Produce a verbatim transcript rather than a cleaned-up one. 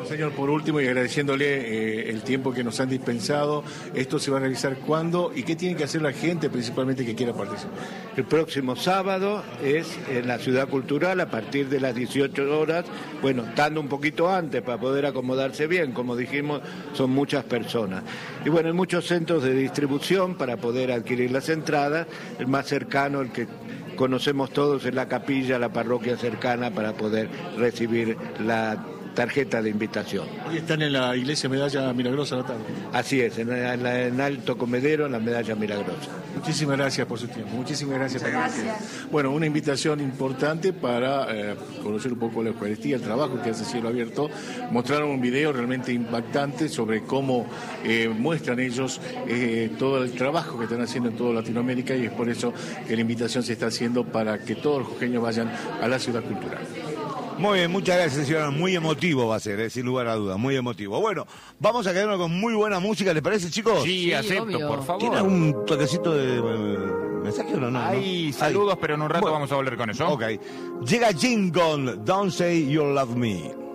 Señor, por último, y agradeciéndole eh, el tiempo que nos han dispensado, ¿esto se va a realizar cuándo y qué tiene que hacer la gente principalmente que quiera participar? El próximo sábado es en la Ciudad Cultural a partir de las dieciocho horas, bueno, estando un poquito antes para poder acomodarse bien, como dijimos, son muchas personas. Y bueno, hay muchos centros de distribución para poder adquirir las entradas, el más cercano, el que conocemos todos, es la capilla, la parroquia cercana para poder recibir la tarjeta de invitación. Hoy están en la iglesia Medalla Milagrosa la tarde. Así es, en, la, en Alto Comedero, en la Medalla Milagrosa. Muchísimas gracias por su tiempo, muchísimas gracias. Gracias. Bueno, una invitación importante para eh, conocer un poco la Eucaristía, el trabajo que hace Cielo Abierto. Mostraron un video realmente impactante sobre cómo eh, muestran ellos eh, todo el trabajo que están haciendo en toda Latinoamérica, y es por eso que la invitación se está haciendo para que todos los jujeños vayan a la ciudad cultural. Muy bien, muchas gracias, señora. Muy emotivo va a ser, eh, sin lugar a dudas, muy emotivo. Bueno, vamos a quedarnos con muy buena música, ¿les parece, chicos? Sí, Sí, acepto, obvio. por favor. ¿Tiene algún toquecito de eh, mensaje o no? no? Hay ¿No? saludos, Hay. pero en un rato Bueno, vamos a volver con eso. Ok. Llega Jingle, Don't Say You Love Me.